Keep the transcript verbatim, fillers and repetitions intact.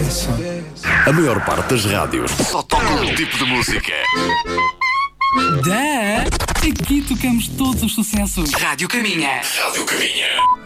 cabeça. A maior parte das rádios só toca um tipo de música. Da! Aqui tocamos todos os sucessos. Rádio Caminha. Rádio Caminha.